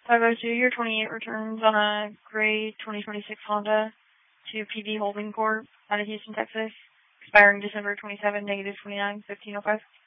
502, your 28 returns on a gray 2026 Honda to PV Holding Corp. out of Houston, Texas, expiring December 27, negative 29, 1505.